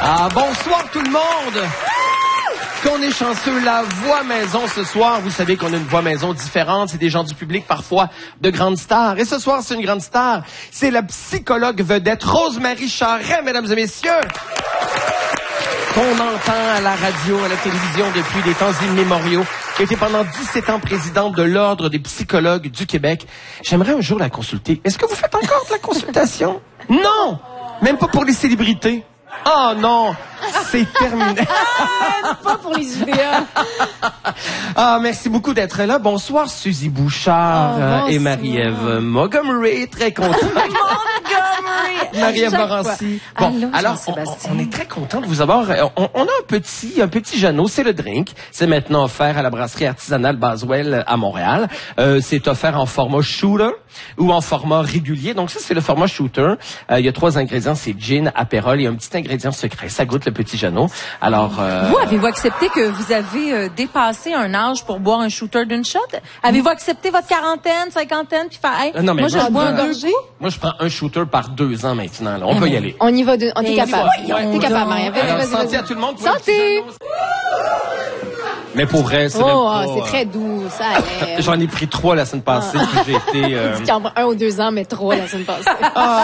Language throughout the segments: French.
Ah, bonsoir tout le monde! Qu'on est chanceux, la voix maison ce soir. Vous savez qu'on a une voix maison différente. C'est des gens du public, parfois de grandes stars. Et ce soir, c'est une grande star. C'est la psychologue vedette Rose-Marie Charest, mesdames et messieurs. Qu'on entend à la radio, à la télévision depuis des temps immémoriaux, qui a été pendant 17 ans présidente de l'Ordre des psychologues du Québec. J'aimerais un jour la consulter. Est-ce que vous faites encore de la consultation? Non! Même pas pour les célébrités. Oh non! C'est terminé. Pas pour les idéaux. Ah, merci beaucoup d'être là. Bonsoir, Suzy Bouchard et Marie-Ève Montgomery. Très content. Marie-Ève Morancy. Bon, allô, alors, on est très content de vous avoir. On a un petit Jeannot, c'est le drink. C'est maintenant offert à la brasserie artisanale Baswell à Montréal. C'est offert en format shooter ou en format régulier. Donc ça, c'est le format shooter. Il y a 3 ingrédients, c'est gin, apérole et un petit ingrédient secret. Ça goûte le petit Jeannot. Alors, vous, avez-vous accepté que vous avez dépassé un âge pour boire un shooter d'une shot? Avez-vous accepté votre quarantaine, cinquantaine, puis faire, hey, non, mais moi, je bois un gorgée? Moi, je prends un shooter par 2 ans maintenant. Là. On peut y aller. On y va, on est capable. T'es capable, Marie-Ève. Alors, santé à tout le monde. Pour santé! Mais pour vrai, c'est c'est très doux, ça allait. J'en ai pris 3 la semaine passée, puis j'ai été... Tu en prends 1 ou 2 ans, mais 3 la semaine passée.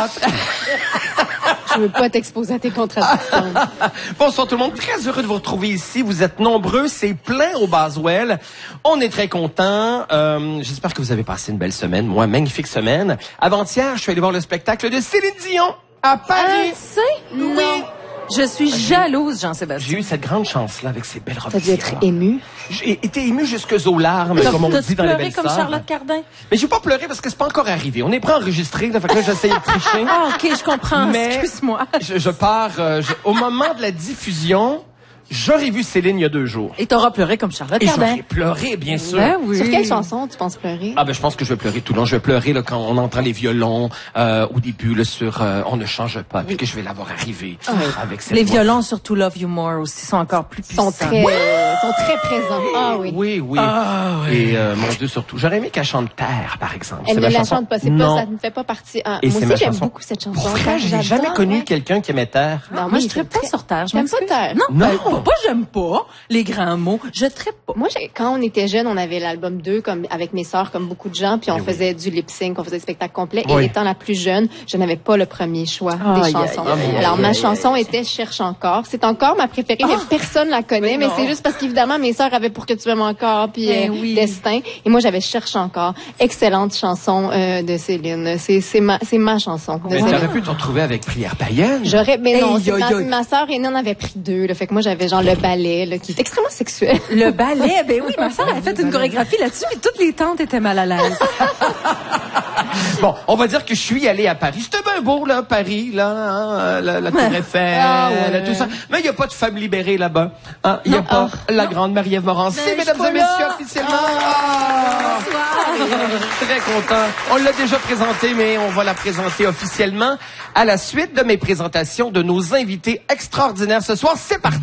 Je veux pas t'exposer à tes contradictions. Bonsoir tout le monde, très heureux de vous retrouver ici. Vous êtes nombreux, c'est plein au Baswell. On est très contents. J'espère que vous avez passé une belle semaine. Moi, magnifique semaine. Avant-hier, je suis allé voir le spectacle de Céline Dion à Paris. Non. Je suis jalouse, Jean-Sébastien. J'ai eu cette grande chance-là avec ces belles robes. T'as dû être ému. J'ai été ému jusqu'aux larmes, comme on dit dans les belles comme sœurs. Charlotte Cardin? Mais j'ai pas pleuré parce que c'est pas encore arrivé. On est prêt à enregistrer, fait que là, j'essaye de tricher. Ah, OK, je comprends. Mais excuse-moi. Je pars... au moment de la diffusion, j'aurais vu Céline il y a 2 jours. Et t'auras pleuré comme Charlotte Et Cardin. j'aurais pleuré, bien sûr. Ben oui. Sur quelle chanson tu penses pleurer? Ah ben je pense que je vais pleurer tout le long. Je vais pleurer là, quand on entend les violons au début là, sur On ne change pas, puis que je vais l'avoir arrivé avec cette Les voix. violons sur To Love You More aussi sont encore plus puissants. Sont très présents. Ah oui. Oui, oui. Et mon Dieu, surtout. J'aurais aimé qu'elle chante Terre, par exemple. Elle C'est ne ma la chanson. chante pas, c'est Non. pas, ça ne fait pas partie. Ah, Et moi c'est aussi, ma j'aime chanson. beaucoup cette chanson. Pour vrai, j'ai jamais connu quelqu'un qui aimait Terre. Non, Moi, je trippe pas sur Terre. Je J'aime pas m'excuse. Terre. Non, Non. pas j'aime pas les grands mots. Je trippe pas. Moi, quand on était jeunes, on avait l'album 2 comme avec mes sœurs, comme beaucoup de gens, puis on faisait du lip-sync, on faisait des spectacles complets. Oui. Et étant la plus jeune, je n'avais pas le premier choix des chansons. Alors, ma chanson était Cherche encore. C'est encore ma préférée, mais personne la connaît. Mais c'est juste parce qu'évidemment, mes sœurs avaient Pour que tu m'aimes encore, puis Destin. Et moi, j'avais Cherche encore. Excellente chanson de Céline. C'est ma chanson. Mais tu aurais pu te retrouver avec Prière païenne. Mais non, ma sœur aînée en avait pris 2. Là, fait que moi, j'avais genre le ballet, là, qui est extrêmement sexuel. Le ballet, ben oui, ma sœur a fait une chorégraphie là-dessus, puis toutes les tantes étaient mal à l'aise. Bon, on va dire que je suis allé à Paris. C'était bien beau, là, Paris, là, hein, la Tour Eiffel, tout ça. Mais il n'y a pas de femme libérée là-bas. Hein? Il n'y a pas la grande Marie-Ève Morancy, mesdames et messieurs, officiellement. Très content. On l'a déjà présentée, mais on va la présenter officiellement à la suite de mes présentations de nos invités extraordinaires ce soir. C'est parti.